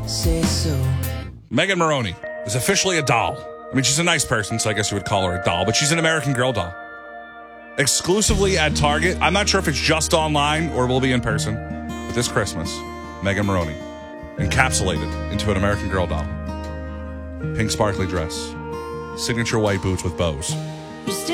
say so. Megan Moroney is officially a doll. I mean, she's a nice person, so I guess you would call her a doll, but she's an American Girl doll. Exclusively at Target. I'm not sure if it's just online or will be in person. But this Christmas, Megan Moroney, encapsulated into an American Girl doll. Pink sparkly dress. Signature white boots with bows.